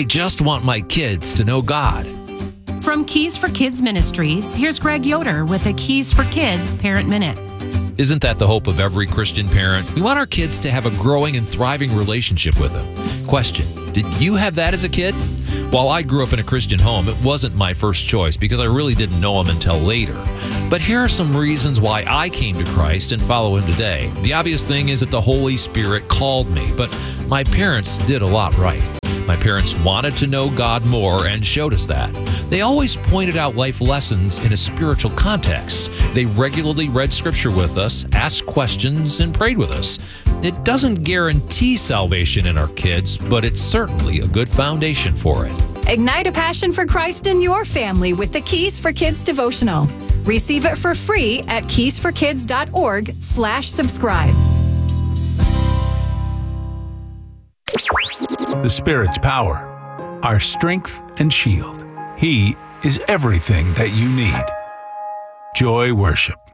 I just want my kids to know God. From Keys for Kids Ministries, here's Greg Yoder with a Keys for Kids Parent Minute. Isn't that the hope of every Christian parent? We want our kids to have a growing and thriving relationship with Him. Question: did you have that as a kid? While I grew up in a Christian home, it wasn't my first choice because I really didn't know Him until later. But here are some reasons why I came to Christ and follow Him today. The obvious thing is that the Holy Spirit called me, but my parents did a lot right. My parents wanted to know God more and showed us that. They always pointed out life lessons in a spiritual context. They regularly read Scripture with us, asked questions, and prayed with us. It doesn't guarantee salvation in our kids, but it's certainly a good foundation for it. Ignite a passion for Christ in your family with the Keys for Kids devotional. Receive it for free at keysforkids.org/subscribe. The Spirit's power, our strength and shield. He is everything that you need. Joy Worship.